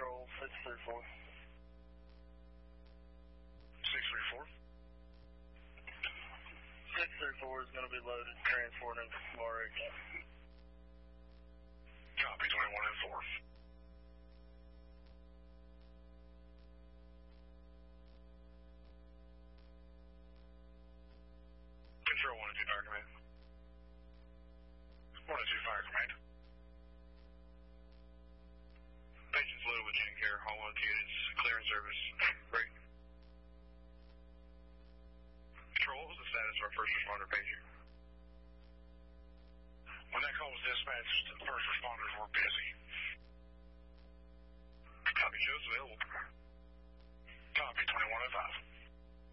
Control 634. 634? 634 is going to be loaded, transporting Bar H. Copy, 21 and 4. Control 1 and 2 Fire Command. 1 and 2 Fire Command. Patients loaded with Gen Care, all 1 units, clearing service. Break. Control, what was the status of our first responder pager? When that call was dispatched, the first responders were busy. Copy, shows available. Copy, 21 and 5.